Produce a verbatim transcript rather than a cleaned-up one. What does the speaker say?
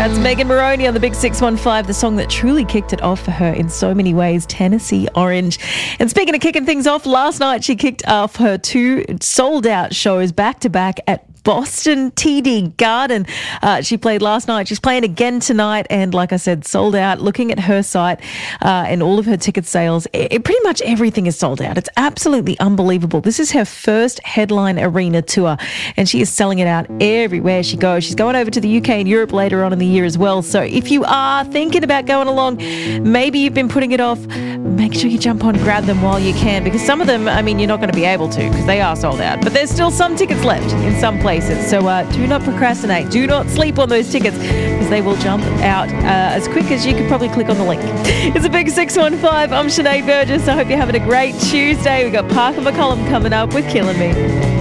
That's Megan Moroney on the Big six one five, the song that truly kicked it off for her in so many ways, Tennessee Orange. And speaking of kicking things off, last night she kicked off her two sold-out shows back-to-back at Boston T D Garden. Uh, she played last night. She's playing again tonight. And like I said, sold out. Looking at her site uh, and all of her ticket sales, it, it, pretty much everything is sold out. It's absolutely unbelievable. This is her first headline arena tour and she is selling it out everywhere she goes. She's going over to the U K and Europe later on in the year as well. So if you are thinking about going along, maybe you've been putting it off, make sure you jump on, grab them while you can, because some of them, I mean, you're not going to be able to because they are sold out. But there's still some tickets left in some places. So uh, do not procrastinate. Do not sleep on those tickets because they will jump out uh, as quick as you could probably click on the link. It's a Big six one five. I'm Sinead Burgess. I hope you're having a great Tuesday. We've got Parker McCollum coming up with Killing Me.